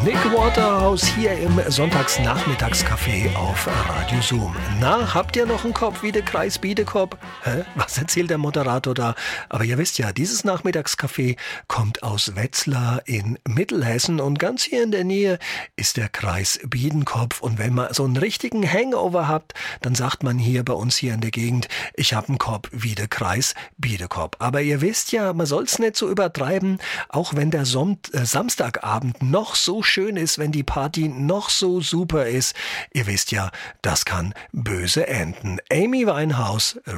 Nick Waterhouse hier im Sonntagsnachmittagscafé auf Radio Zoom. Na, habt ihr noch einen Kopf wie der Kreis Biedenkopf? Was erzählt der Moderator da? Aber ihr wisst ja, dieses Nachmittagscafé kommt aus Wetzlar in Mittelhessen und ganz hier in der Nähe ist der Kreis Biedenkopf. Und wenn man so einen richtigen Hangover habt, dann sagt man hier bei uns hier in der Gegend, ich habe einen Kopf wie der Kreis Biedenkopf. Aber ihr wisst ja, man soll es nicht so übertreiben, auch wenn der Samstagabend noch so schön ist, wenn die Party noch so super ist. Ihr wisst ja, das kann böse enden. Amy Winehouse,